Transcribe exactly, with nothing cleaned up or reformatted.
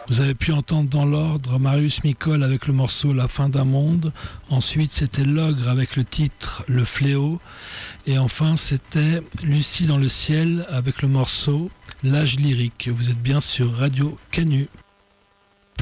Vous avez pu entendre dans l'ordre Marius Micol avec le morceau La fin d'un monde. Ensuite, c'était L'Ogre avec le titre Le Fléau. Et enfin, c'était Lucie dans le ciel avec le morceau L'âge lyrique. Vous êtes bien sur Radio Canu.